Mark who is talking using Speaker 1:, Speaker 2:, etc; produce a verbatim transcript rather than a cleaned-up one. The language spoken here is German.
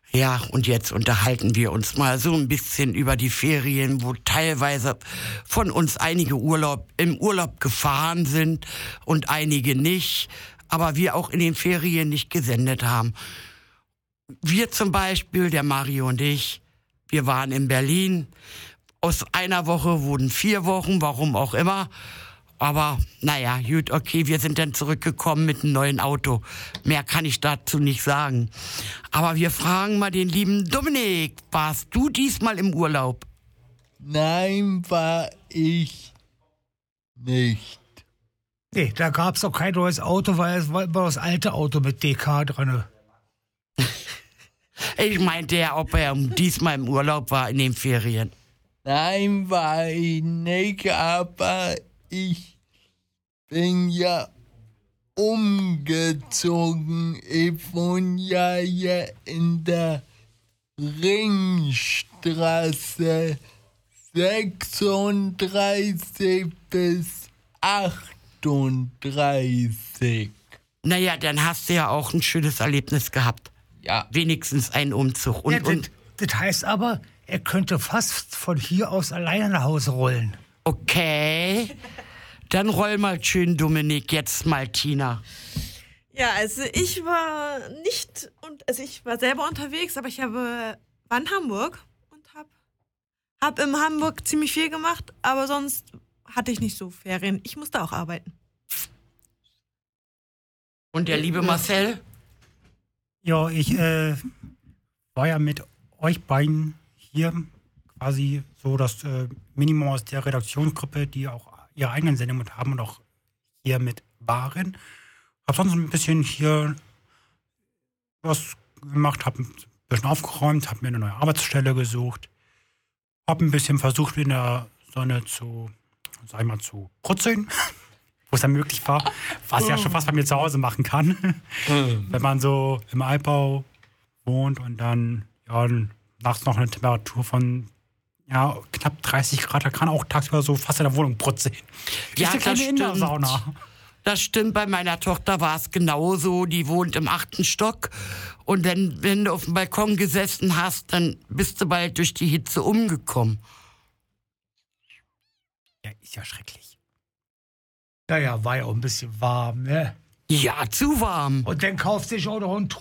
Speaker 1: Ja, und jetzt unterhalten wir uns mal so ein bisschen über die Ferien, wo teilweise von uns einige Urlaub im Urlaub gefahren sind und einige nicht, aber wir auch in den Ferien nicht gesendet haben. Wir zum Beispiel, der Mario und ich, wir waren in Berlin. Aus einer Woche wurden vier Wochen, warum auch immer. Aber naja, gut, okay, wir sind dann zurückgekommen mit einem neuen Auto. Mehr kann ich dazu nicht sagen. Aber wir fragen mal den lieben Dominik, warst du diesmal im Urlaub?
Speaker 2: Nein, war ich nicht.
Speaker 3: Nee, da gab es auch kein neues Auto, weil es war immer das alte Auto mit D K drin.
Speaker 1: Ich meinte ja, ob er diesmal im Urlaub war in den Ferien.
Speaker 2: Nein, war ich nicht, aber ich bin ja umgezogen. Ich wohne ja hier in der Ringstraße sechsunddreißig bis achtunddreißig.
Speaker 1: Naja, dann hast du ja auch ein schönes Erlebnis gehabt.
Speaker 2: Ja.
Speaker 1: Wenigstens einen Umzug. Und,
Speaker 3: Ja, das,
Speaker 1: und
Speaker 3: das heißt aber, er könnte fast von hier aus alleine nach Hause rollen.
Speaker 1: okay, dann roll mal schön, Dominik, jetzt mal Tina.
Speaker 4: Ja, also ich war nicht, und also ich war selber unterwegs, aber ich habe, war in Hamburg und habe hab in Hamburg ziemlich viel gemacht, aber sonst hatte ich nicht so Ferien. Ich musste auch arbeiten.
Speaker 1: Und der liebe Marcel?
Speaker 5: Ja, ich äh, war ja mit euch beiden hier quasi so das äh, Minimum aus der Redaktionsgruppe, die auch ihre eigenen Sendungen haben und auch hier mit waren. Hab sonst ein bisschen hier was gemacht, hab ein bisschen aufgeräumt, hab mir eine neue Arbeitsstelle gesucht, hab ein bisschen versucht, in der Sonne zu, sag ich mal, zu brutzeln, wo es dann möglich war, was ja schon fast bei mir zu Hause machen kann. Wenn man so im Altbau wohnt und dann ja, nachts noch eine Temperatur von ja, knapp dreißig Grad, da kann auch tagsüber so fast in der Wohnung brutzeln.
Speaker 1: Ja,
Speaker 5: ist eine kleine
Speaker 1: das stimmt.
Speaker 5: Indoor-Sauna.
Speaker 1: Das stimmt, bei meiner Tochter war es genauso. Die wohnt im achten Stock. Und wenn, wenn du auf dem Balkon gesessen hast, dann bist du bald durch die Hitze umgekommen.
Speaker 5: Ja, ist ja schrecklich.
Speaker 3: Naja, war ja auch ein bisschen warm, ne?
Speaker 1: Ja, zu warm.
Speaker 3: Und dann kauft sich auch noch ein